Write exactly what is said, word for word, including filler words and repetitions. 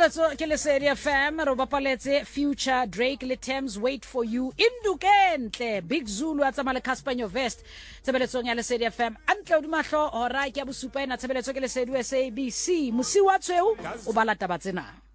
Tshebeletso ke Lesedi F M ro bapaletse Future Drake le Thames Wait for You Indukentle Big Zulu a tsamaya le Casper Nyovest Tshebeletso ya Lesedi F M antle o dimahlo hora ke ya bosupa ena tshebeletso ke Lesedi S A B C musi wa tshweu o bala taba tsena.